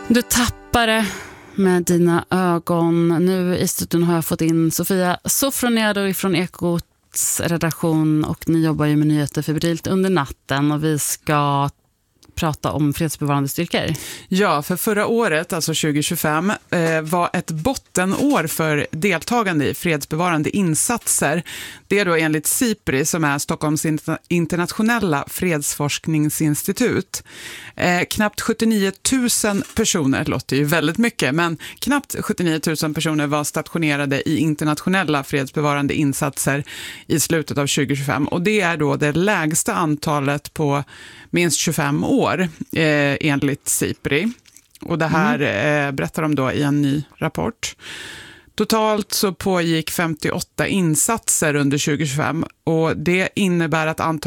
Du tappar det med dina ögon. Nu i studion har jag fått in Sofia Sofroniado från Ekots redaktion, och ni jobbar ju med nyheter febrilt under natten, och vi ska prata om fredsbevarande styrkor. Ja, för förra året, alltså 2025, var ett bottenår för deltagande i fredsbevarande insatser. Det är då enligt SIPRI, som är Stockholms internationella fredsforskningsinstitut. Knappt 79 000 personer, det låter ju väldigt mycket, men knappt 79 000 personer var stationerade i internationella fredsbevarande insatser i slutet av 2025. Och det är då det lägsta antalet på minst 25 år enligt SIPRI. Och det här berättar de då i en ny rapport. Totalt så pågick 58 insatser under 2025, och det innebär att antalet